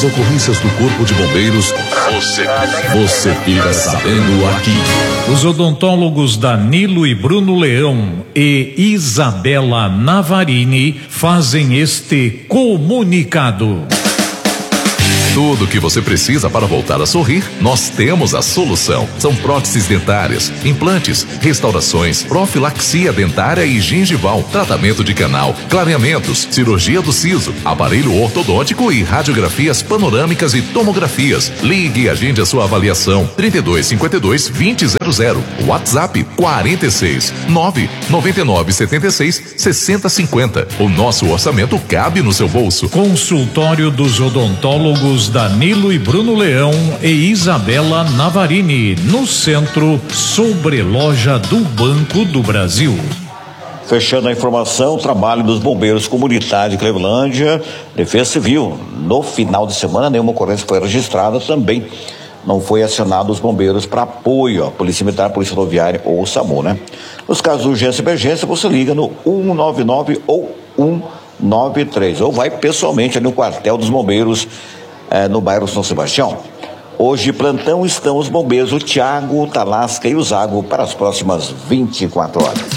das ocorrências do Corpo de Bombeiros, você fica sabendo aqui. Os odontólogos Danilo e Bruno Leão e Isabela Navarini fazem este comunicado. Tudo o que você precisa para voltar a sorrir, nós temos a solução. São próteses dentárias, implantes, restaurações, profilaxia dentária e gengival, tratamento de canal, clareamentos, cirurgia do siso, aparelho ortodôntico e radiografias panorâmicas e tomografias. Ligue e agende a sua avaliação. 3252-2000. WhatsApp 46 99976 6050. O nosso orçamento cabe no seu bolso. Consultório dos odontólogos Danilo e Bruno Leão e Isabela Navarini, no centro, sobreloja do Banco do Brasil. Fechando a informação, o trabalho dos bombeiros comunitários de Clevelândia, Defesa Civil. No final de semana, nenhuma ocorrência foi registrada também. Não foi acionado os bombeiros para apoio à Polícia Militar, Polícia Rodoviária ou o SAMU, né? Nos casos de urgência e emergência, você liga no 199 ou 193, ou vai pessoalmente ali no quartel dos bombeiros, no bairro São Sebastião. Hoje, plantão, estão os bombeiros, o Tiago, o Talasca e o Zago para as próximas 24 horas.